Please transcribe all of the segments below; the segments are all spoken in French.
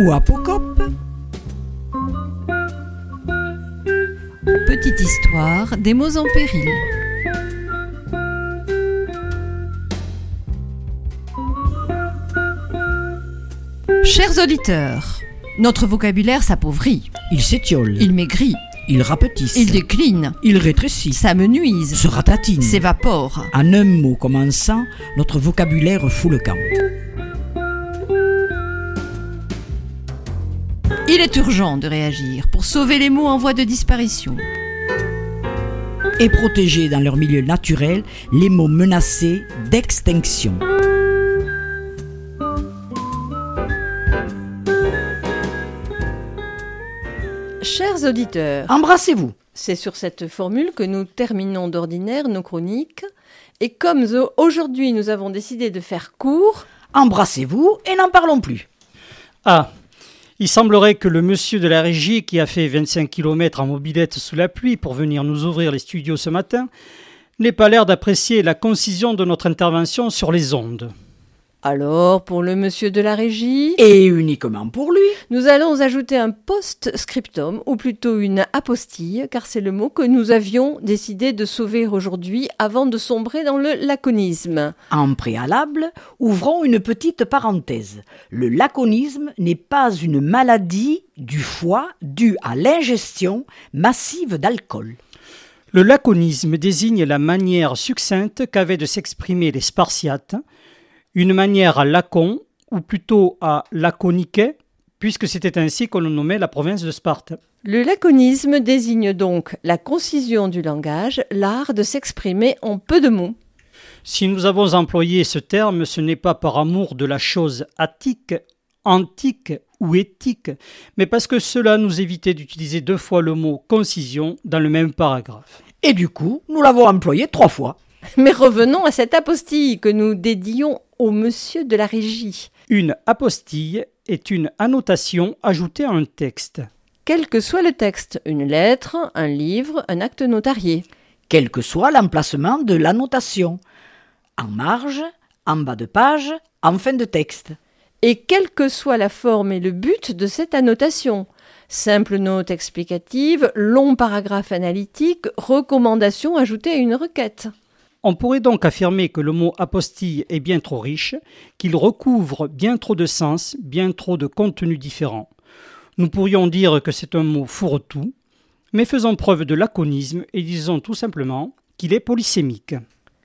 ou apocope. Petite histoire des mots en péril. Chers auditeurs, notre vocabulaire s'appauvrit, Il s'étiole, il maigrit, il rapetisse, il décline, il rétrécit, s'amenuise, se ratatine. s'évapore. En un mot commençant, notre vocabulaire fout le camp. Il est urgent de réagir pour sauver les mots en voie de disparition. Et protéger dans leur milieu naturel les mots menacés d'extinction. Chers auditeurs, Embrassez-vous. c'est sur cette formule que nous terminons d'ordinaire nos chroniques. Et comme aujourd'hui nous avons décidé de faire court, Embrassez-vous et n'en parlons plus. Ah, il semblerait que le monsieur de la régie qui a fait 25 km en mobilette sous la pluie pour venir nous ouvrir les studios ce matin n'ait pas l'air d'apprécier la concision de notre intervention sur les ondes. alors pour le monsieur de la régie, Et uniquement pour lui. nous allons ajouter un post-scriptum, ou plutôt une apostille, car c'est le mot que nous avions décidé de sauver aujourd'hui avant de sombrer dans le laconisme. En préalable, ouvrons une petite parenthèse. Le laconisme n'est pas une maladie du foie due à l'ingestion massive d'alcool. Le laconisme désigne la manière succincte qu'avaient de s'exprimer les Spartiates, une manière à lacon, ou plutôt à laconique, puisque c'était ainsi qu'on nommait la province de Sparte. Le laconisme désigne donc la concision du langage, l'art de s'exprimer en peu de mots. Si nous avons employé ce terme, ce n'est pas par amour de la chose attique, antique ou éthique, mais parce que cela nous évitait d'utiliser 2 fois le mot concision dans le même paragraphe. Et du coup, nous l'avons employé 3 fois. Mais revenons à cette apostille que nous dédions au monsieur de la régie. Une apostille est une annotation ajoutée à un texte. Quel que soit le texte, une lettre, un livre, un acte notarié. Quel que soit l'emplacement de l'annotation. En marge, en bas de page, en fin de texte. Et quelle que soit la forme et le but de cette annotation. Simple note explicative, long paragraphe analytique, recommandation ajoutée à une requête. On pourrait donc affirmer que le mot apostille est bien trop riche, qu'il recouvre bien trop de sens, bien trop de contenus différents. Nous pourrions dire que c'est un mot fourre-tout, mais faisons preuve de laconisme et disons tout simplement qu'il est polysémique.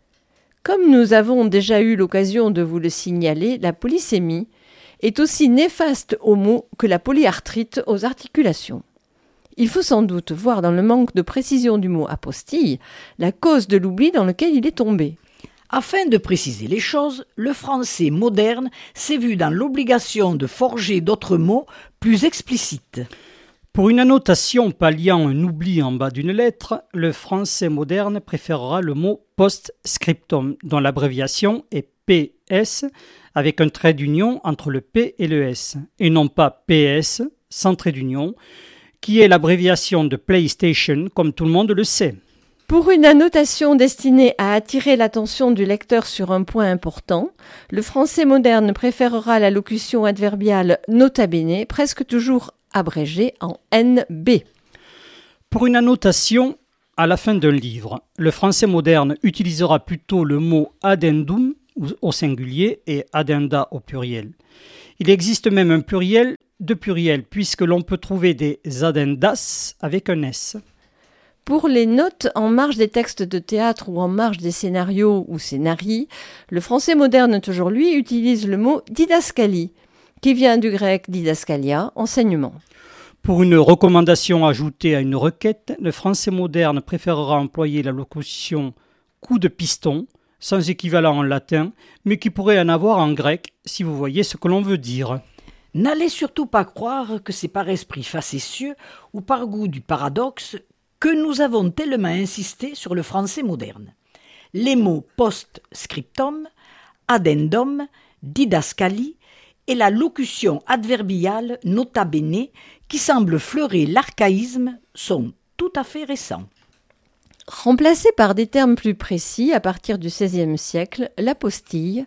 Comme nous avons déjà eu l'occasion de vous le signaler, la polysémie est aussi néfaste aux mots que la polyarthrite aux articulations. Il faut sans doute voir dans le manque de précision du mot apostille la cause de l'oubli dans lequel il est tombé. Afin de préciser les choses, le français moderne s'est vu dans l'obligation de forger d'autres mots plus explicites. Pour une annotation palliant un oubli en bas d'une lettre, le français moderne préférera le mot post-scriptum, dont l'abréviation est PS, avec un trait d'union entre le P et le S, et non pas PS, sans trait d'union, qui est l'abréviation de PlayStation, comme tout le monde le sait. Pour une annotation destinée à attirer l'attention du lecteur sur un point important, le français moderne préférera la locution adverbiale nota bene, presque toujours abrégée en NB. Pour une annotation à la fin d'un livre, le français moderne utilisera plutôt le mot addendum au singulier et addenda au pluriel. Il existe même un pluriel de pluriel, puisque l'on peut trouver des addendas avec un S. Pour les notes en marge des textes de théâtre ou en marge des scénarios ou scénarii, le français moderne toujours lui utilise le mot didascalie, qui vient du grec didaskalia, enseignement. Pour une recommandation ajoutée à une requête, le français moderne préférera employer la locution coup de piston, sans équivalent en latin, mais qui pourrait en avoir en grec, si vous voyez ce que l'on veut dire. N'allez surtout pas croire que c'est par esprit facétieux ou par goût du paradoxe que nous avons tellement insisté sur le français moderne. Les mots post-scriptum, addendum, didascalie et la locution adverbiale nota bene qui semble fleurer l'archaïsme sont tout à fait récents. Remplacé par des termes plus précis à partir du XVIe siècle, l'apostille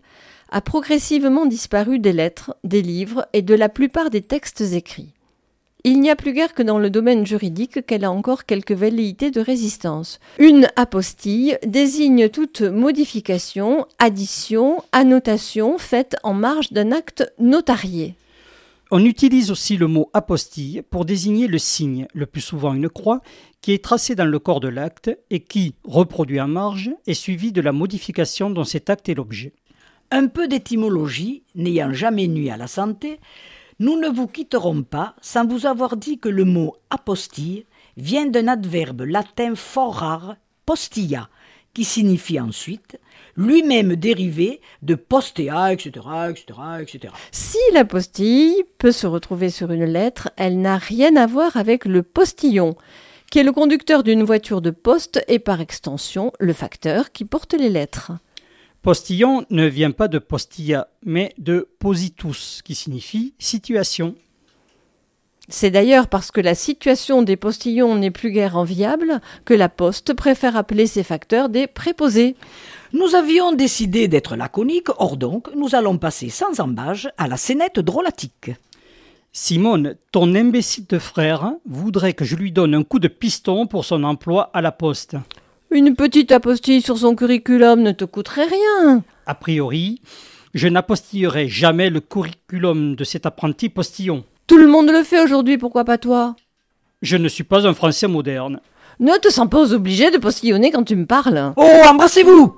a progressivement disparu des lettres, des livres et de la plupart des textes écrits. Il n'y a plus guère que dans le domaine juridique qu'elle a encore quelques velléités de résistance. Une apostille désigne toute modification, addition, annotation faite en marge d'un acte notarié. On utilise aussi le mot apostille pour désigner le signe, le plus souvent une croix, qui est tracé dans le corps de l'acte et qui, reproduit en marge, est suivi de la modification dont cet acte est l'objet. Un peu d'étymologie, n'ayant jamais nui à la santé, nous ne vous quitterons pas sans vous avoir dit que le mot apostille vient d'un adverbe latin fort rare, postilla, qui signifie ensuite, lui-même dérivé de postea, etc., etc., etc. Si l'apostille peut se retrouver sur une lettre, elle n'a rien à voir avec le postillon, qui est le conducteur d'une voiture de poste et par extension le facteur qui porte les lettres. Postillon ne vient pas de postilla, mais de positus, qui signifie situation. C'est d'ailleurs parce que la situation des postillons n'est plus guère enviable que la Poste préfère appeler ses facteurs des préposés. Nous avions décidé d'être laconiques, or donc nous allons passer sans embâge à la scénette drôlatique. Simone, ton imbécile de frère voudrait que je lui donne un coup de piston pour son emploi à la poste. Une petite apostille sur son curriculum ne te coûterait rien. A priori, je n'apostillerai jamais le curriculum de cet apprenti postillon. Tout le monde le fait aujourd'hui, pourquoi pas toi? Je ne suis pas un Français moderne. Ne te sens pas obligé de postillonner quand tu me parles. Oh, embrassez-vous!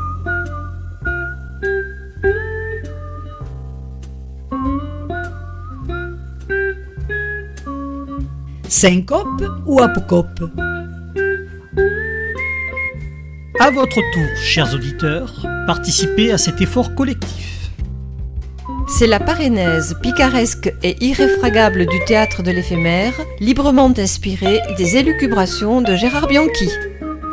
Syncope ou apocope? À votre tour, chers auditeurs, participez à cet effort collectif. C'est la parénèse picaresque et irréfragable du théâtre de l'éphémère, librement inspirée des élucubrations de Gérard Bianchi.